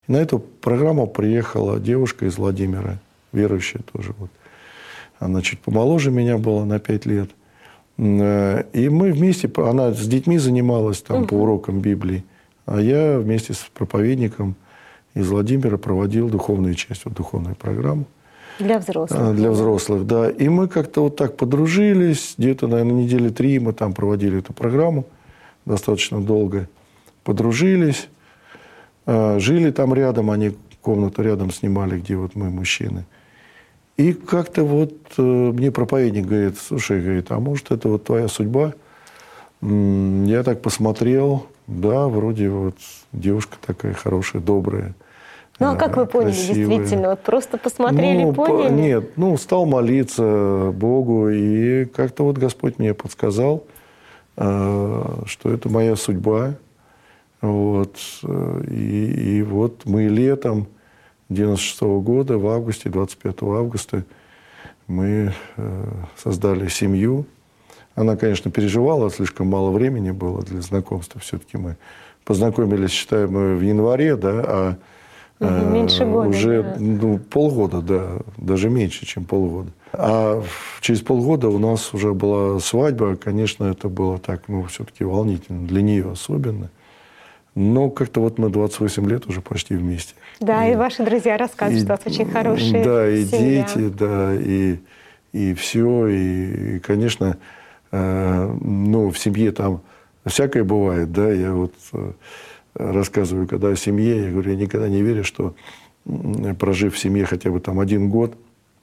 На эту программу приехала девушка из Владимира, верующая тоже. Вот. Она чуть помоложе меня была на 5 лет. И мы вместе, она с детьми занималась там по урокам Библии, а я вместе с проповедником из Владимира проводил духовную часть, вот духовную программу. Для взрослых. Для взрослых, да. И мы как-то вот так подружились. Где-то, наверное, недели 3 мы там проводили эту программу достаточно долго. Подружились. Жили там рядом, они комнату рядом снимали, где вот мы, мужчины. И как-то вот мне проповедник говорит: слушай, говорит, а может, это вот твоя судьба? Я так посмотрел, да, вроде вот девушка такая хорошая, добрая. Ну, а как вы поняли, красивая. Действительно? Вот просто посмотрели, поняли? Нет, стал молиться Богу, и как-то вот Господь мне подсказал, что это моя судьба. Вот. И вот мы летом 96-го года, в августе, 25 августа, мы создали семью. Она, конечно, переживала, слишком мало времени было для знакомства. Все-таки мы познакомились, считаем, мы в январе, да, меньше года. Уже да. Полгода, да, даже меньше, чем полгода. А через полгода у нас уже была свадьба. Конечно, это было так, все-таки волнительно, для нее особенно. Но как-то вот мы 28 лет уже почти вместе. Да, и ваши друзья рассказывают, что у вас очень хорошая да, и семья. дети, да, и все. И, конечно, в семье там всякое бывает, да. Я вот рассказываю, когда о семье, я говорю, я никогда не верю, что, прожив в семье хотя бы там 1 год,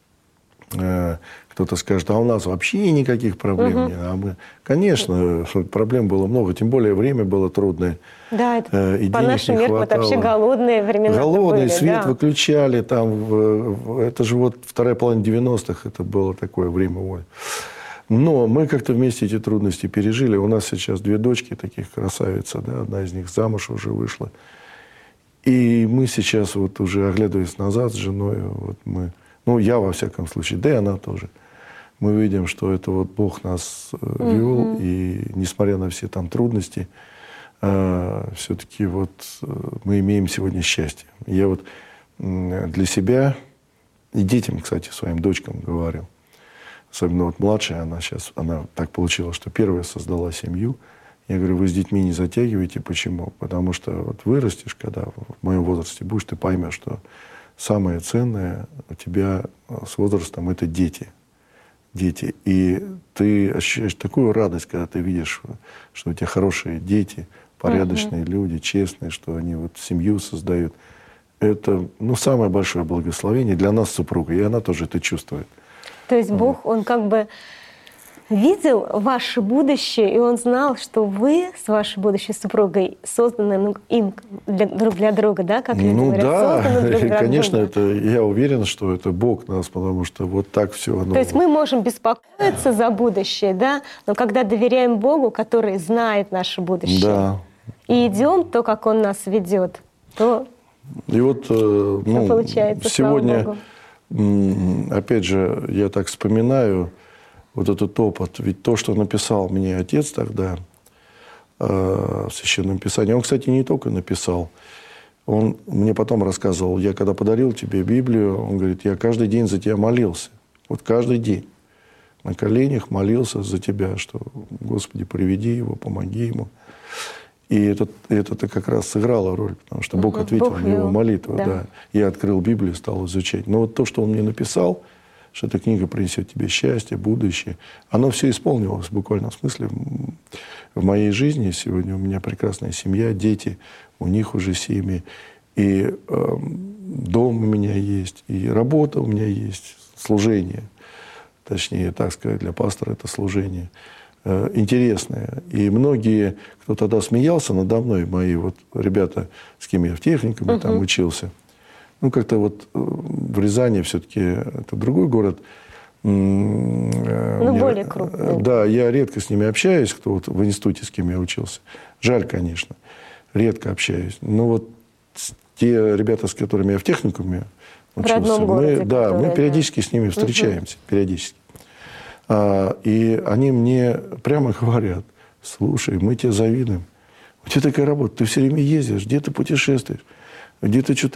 кто-то скажет, а у нас вообще никаких проблем нет. А мы, конечно, проблем было много, тем более время было трудное. Да, это и по нашим меркам это вообще голодные времена. Голодные, были, свет да. выключали, там, это же вот вторая половина 90-х, это было такое время. Ой. Но мы как-то вместе эти трудности пережили. У нас сейчас 2 дочки таких красавицы, да, одна из них замуж уже вышла. И мы сейчас вот уже, оглядываясь назад с женой, вот мы, я во всяком случае, да и она тоже, мы видим, что это вот Бог нас вел, и несмотря на все там трудности, все-таки вот мы имеем сегодня счастье. Я вот для себя и детям, кстати, своим дочкам говорю, особенно вот младшая, она так получилась, что первая создала семью. Я говорю, вы с детьми не затягивайте. Почему? Потому что вот вырастешь, когда в моем возрасте будешь, ты поймешь, что самое ценное у тебя с возрастом — это дети. Дети. И ты ощущаешь такую радость, когда ты видишь, что у тебя хорошие дети, порядочные люди, честные, что они вот семью создают. Это самое большое благословение для нас с супругой, и она тоже это чувствует. То есть Бог, Он как бы видел ваше будущее, и Он знал, что вы с вашей будущей супругой созданы им друг для друга, да, как люди говорят, созданы друг для конечно, друга. это, я уверен, что это Бог нас, потому что вот так все оно. То есть мы можем беспокоиться за будущее, да, но когда доверяем Богу, который знает наше будущее, да. и идем то, как Он нас ведет, то и вот, получается, сегодня, опять же, я так вспоминаю вот этот опыт. Ведь то, что написал мне отец тогда в Священном Писании, он, кстати, не только написал, он мне потом рассказывал, я когда подарил тебе Библию, он говорит, я каждый день за тебя молился. Вот каждый день на коленях молился за тебя, что, Господи, приведи его, помоги ему. И это как раз сыграло роль, потому что Бог ответил на его молитву. Да. Я открыл Библию, стал изучать. Но вот то, что он мне написал, что эта книга принесет тебе счастье, будущее, оно все исполнилось в буквальном смысле в моей жизни. Сегодня у меня прекрасная семья, дети, у них уже семьи. И дом у меня есть, и работа у меня есть, служение. Точнее, так сказать, для пастора это служение. Интересное. И многие, кто тогда смеялся надо мной, мои вот ребята, с кем я в техникуме там учился, как-то вот в Рязани все-таки это другой город. Более крупный. Да, я редко с ними общаюсь, кто вот в институте, с кем я учился. Жаль, конечно. Редко общаюсь. Но вот те ребята, с которыми я в техникуме учился, мы периодически с ними встречаемся. Периодически. И они мне прямо говорят, слушай, мы тебе завидуем. У тебя такая работа, ты все время ездишь, где ты путешествуешь, где ты что-то